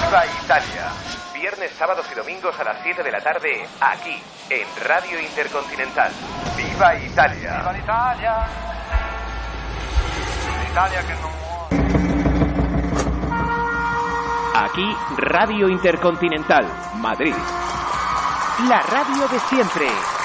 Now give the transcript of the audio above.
Viva Italia. Viernes, sábados y domingos a las 7 de la tarde, aquí, en Radio Intercontinental. Viva Italia. Viva l'Italia. L'Italia que no Aquí, Radio Intercontinental, Madrid. La radio de siempre.